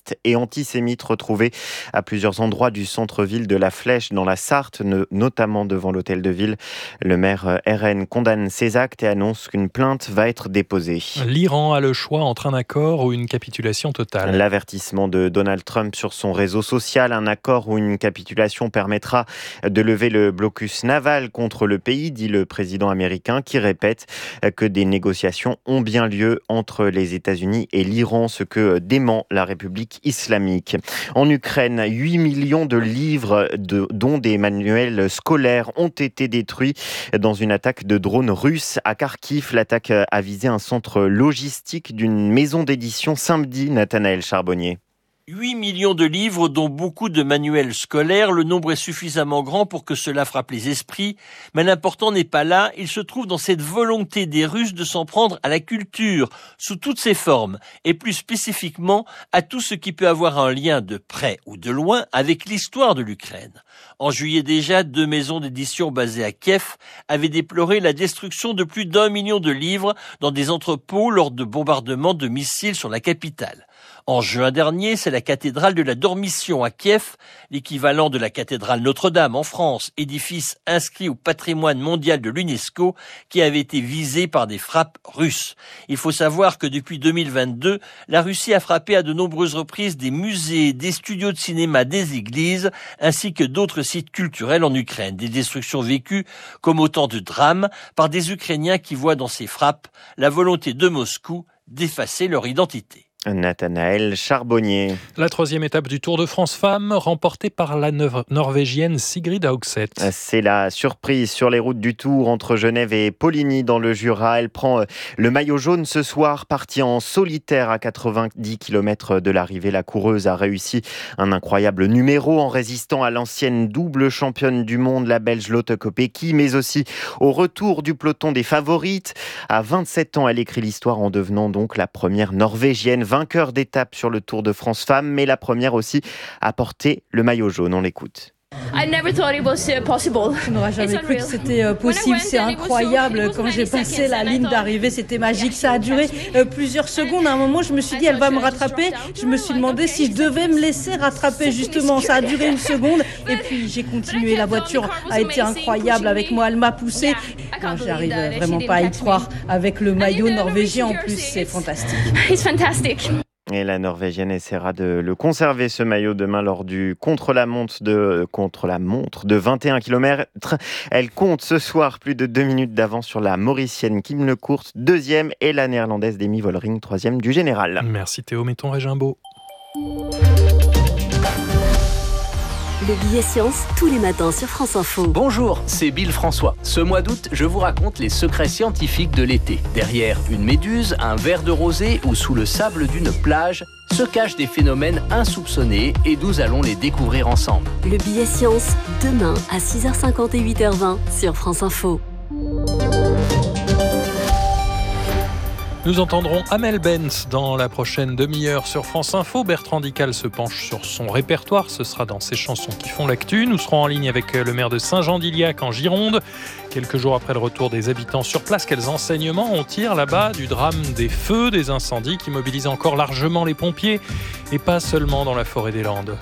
racistes et antisémites retrouvés à plusieurs endroits du centre-ville de La Flèche dans la Sarthe, notamment devant l'hôtel de ville. Le maire RN condamne ces actes et annonce qu'une plainte va être déposée. L'Iran a le choix entre un accord ou une capitulation totale. L'avertissement de Donald Trump sur son réseau social, un accord ou une capitulation permettra de lever le blocus naval contre le pays, dit le président américain, qui répète que des négociations ont bien lieu entre les États-Unis et l'Iran, ce que dément la République islamique. En Ukraine, 8 millions de livres, dont des manuels scolaires, ont été détruits dans une attaque de drones russes à Kharkiv. L'attaque a visé un centre logistique d'une maison d'édition samedi, Nathanaël Charbonnier. 8 millions de livres, dont beaucoup de manuels scolaires. Le nombre est suffisamment grand pour que cela frappe les esprits. Mais l'important n'est pas là. Il se trouve dans cette volonté des Russes de s'en prendre à la culture, sous toutes ses formes, et plus spécifiquement à tout ce qui peut avoir un lien de près ou de loin avec l'histoire de l'Ukraine. En juillet déjà, 2 maisons d'édition basées à Kiev avaient déploré la destruction de plus d'1 million de livres dans des entrepôts lors de bombardements de missiles sur la capitale. En juin dernier, c'est la cathédrale de la Dormition à Kiev, l'équivalent de la cathédrale Notre-Dame en France, édifice inscrit au patrimoine mondial de l'UNESCO, qui avait été visé par des frappes russes. Il faut savoir que depuis 2022, la Russie a frappé à de nombreuses reprises des musées, des studios de cinéma, des églises, ainsi que d'autres sites culturels en Ukraine. Des destructions vécues comme autant de drames par des Ukrainiens qui voient dans ces frappes la volonté de Moscou d'effacer leur identité. Nathanaël Charbonnier. La 3e étape du Tour de France Femmes, remportée par la Norvégienne Sigrid Haugseth. C'est la surprise sur les routes du Tour entre Genève et Poligny dans le Jura. Elle prend le maillot jaune ce soir, partie en solitaire à 90 km de l'arrivée. La coureuse a réussi un incroyable numéro en résistant à l'ancienne double championne du monde, la Belge Lotte Kopecky, mais aussi au retour du peloton des favorites. À 27 ans, elle écrit l'histoire en devenant donc la première Norvégienne vainqueur d'étape sur le Tour de France Femmes, mais la première aussi à porter le maillot jaune. On l'écoute. Je n'aurais jamais cru que c'était possible. C'est incroyable. Quand j'ai passé la ligne d'arrivée, c'était magique. Ça a duré plusieurs secondes. À un moment, je me suis dit, elle va me rattraper. Je me suis demandé si je devais me laisser rattraper, justement. Ça a duré 1 seconde. Et puis, j'ai continué. La voiture a été incroyable avec moi. Elle m'a poussée. Quand j'arrive vraiment pas à y croire avec le maillot norvégien en plus, c'est fantastique. Et la Norvégienne essaiera de le conserver, ce maillot, demain lors du contre-la-montre de 21 km. Elle compte ce soir plus de 2 minutes d'avance sur la Mauricienne Kim Lecourt, 2e, et la Néerlandaise Demi Vollering, 3e du général. Merci Théo, mettons Régimbaud. Le billet science, tous les matins sur France Info. Bonjour, c'est Bill François. Ce mois d'août, je vous raconte les secrets scientifiques de l'été. Derrière une méduse, un verre de rosée ou sous le sable d'une plage, se cachent des phénomènes insoupçonnés et nous allons les découvrir ensemble. Le billet science, demain à 6h50 et 8h20 sur France Info. Nous entendrons Amel Bent dans la prochaine demi-heure sur France Info. Bertrand Dical se penche sur son répertoire. Ce sera dans ses chansons qui font l'actu. Nous serons en ligne avec le maire de Saint-Jean-d'Iliac en Gironde. Quelques jours après le retour des habitants sur place, quels enseignements on tire là-bas du drame des feux, des incendies qui mobilisent encore largement les pompiers et pas seulement dans la forêt des Landes.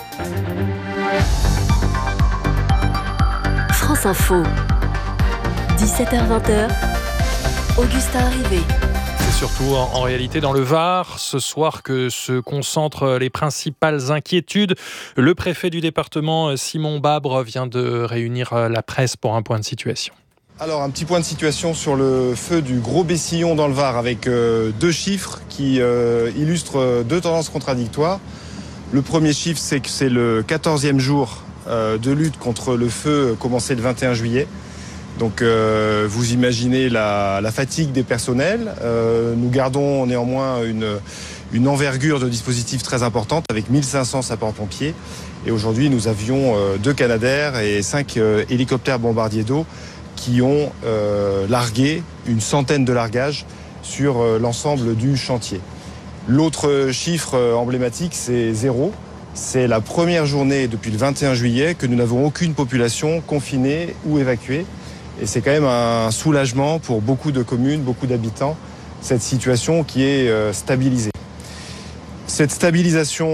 France Info, 17h-20h, Augustin Arrivé. C'est surtout en réalité dans le Var, ce soir, que se concentrent les principales inquiétudes. Le préfet du département, Simon Babre, vient de réunir la presse pour un point de situation. Alors, un petit point de situation sur le feu du Gros Bessillon dans le Var, avec 2 chiffres qui illustrent 2 tendances contradictoires. Le premier chiffre, c'est que c'est le 14e jour de lutte contre le feu commencé le 21 juillet. Donc vous imaginez la fatigue des personnels. Nous gardons néanmoins une envergure de dispositifs très importante avec 1500 sapeurs-pompiers. Et aujourd'hui, nous avions 2 Canadair et 5 hélicoptères bombardiers d'eau qui ont largué une centaine de largages sur l'ensemble du chantier. L'autre chiffre emblématique, c'est 0. C'est la première journée depuis le 21 juillet que nous n'avons aucune population confinée ou évacuée. Et c'est quand même un soulagement pour beaucoup de communes, beaucoup d'habitants, cette situation qui est stabilisée. Cette stabilisation